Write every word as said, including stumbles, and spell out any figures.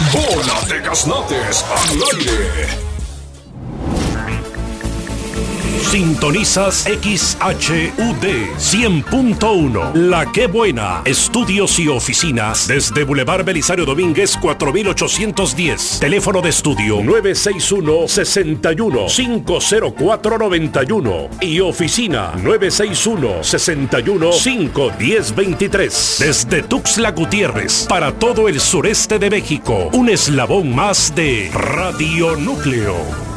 Bola de Gaznates al aire. Sintonizas X H U D cien punto uno, La Que Buena, estudios y oficinas desde Boulevard Belisario Domínguez cuatro mil ochocientos diez. Teléfono de estudio nueve seis uno, seis uno, cinco cero cuatro, nueve uno y oficina nueve seis uno, seis uno, cinco uno cero, dos tres. Desde Tuxtla Gutiérrez para todo el sureste de México, un eslabón más de Radio Núcleo.